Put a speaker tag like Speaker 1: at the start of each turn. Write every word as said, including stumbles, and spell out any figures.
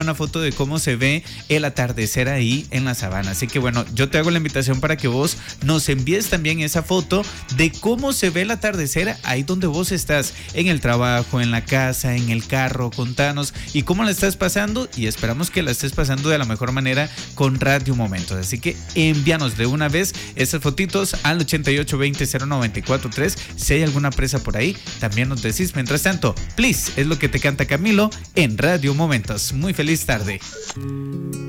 Speaker 1: una foto de cómo se ve el atardecer ahí en la sabana. Así que bueno, yo te hago la invitación para que vos nos envíes también esa foto de cómo se ve el atardecer ahí donde vos estás, en el trabajo, en la casa, en el carro. Contanos y cómo la estás pasando, y esperamos que la estés pasando de la mejor manera con Radio Momentos. Así que envíanos de una vez esas fotitos al ochenta y ocho veinte cero noventa y cuatro tres. Si hay alguna presa por ahí, también nos decís. Mientras tanto, please, es lo que te canta Camilo en Radio Momentos. Muy feliz tarde.